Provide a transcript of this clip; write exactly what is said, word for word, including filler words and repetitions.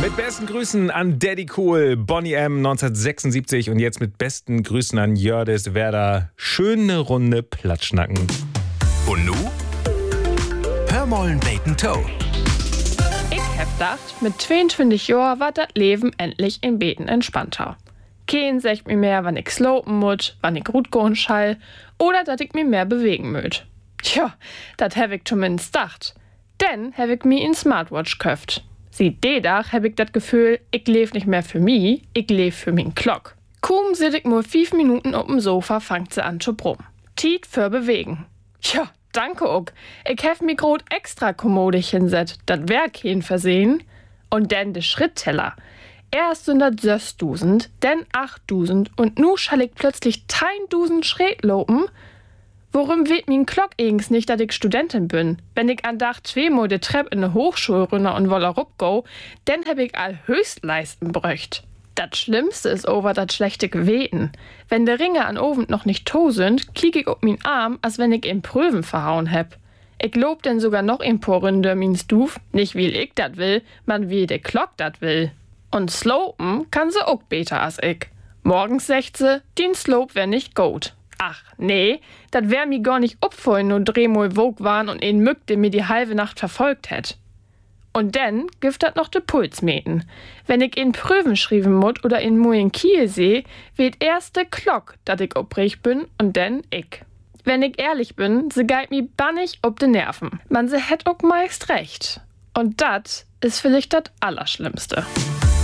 Mit besten Grüßen an Daddy Cool, Boney M. neunzehnhundertsechsundsiebzig und jetzt mit besten Grüßen an Jördis Werder. Schöne Runde Platschnacken. Und nu? Hör mollen Bacon Toe. Ich hab gedacht, mit zweiundzwanzig Jahren war das Leben endlich in Beten entspannter. Kein sagt mir mehr, wann ich slopen muss, wann ich gut gehen schall oder dass ich mir mehr bewegen möt. Tja, das hab ich zumindest gedacht. Denn hab ich mir in Smartwatch köft. Sieht de Dach hab ich das Gefühl, ich leb nicht mehr für mi, ich leb für min Glock. Kaum sit ich nur fünf Minuten auf dem Sofa, fangt sie an zu brummen. Tiet für bewegen. Tja, danke auch. Ich hab mi grad extra kommodig hinset, dat wär kein Versehen. Und denn de Schrittteller. Erst sind das sechstausend, dann achttausend und nu schall ich plötzlich tausend Schritt lopen. Worum weht min Glock eigens nicht, dass ich Studentin bin? Wenn ich an Dach zweimal de Trepp in de Hochschule runter und wolle rupgo, dann hab ich all Höchstleisten bröcht. Das Schlimmste ist over dat schlechte Geweten. Wenn de Ringe an Ovent noch nicht to sind, kiek ich ob min Arm, als wenn ich in Prüven verhauen heb. Ich lob denn sogar noch in paar Runde min Stuf, nicht wie ich dat will, man wie de Glock dat will. Und slopen kann se auch beter als ich. Morgens sagt sie, den Slope wär nicht gut. Ach, nee, dat wär mi gar nicht opfallen und drehmal wog waren und ein Mück, der mir die halbe Nacht verfolgt hätt. Und denn gift dat noch de Puls meten. Wenn ich in Prüfen schrieben mut oder in Muin Kiel seh, weht erst de Glock, dat ich obrich bin und denn ich. Wenn ich ehrlich bin, se geit mi bannig ob de Nerven. Man se hätt auch meist recht. Und dat ist vielleicht dat Allerschlimmste.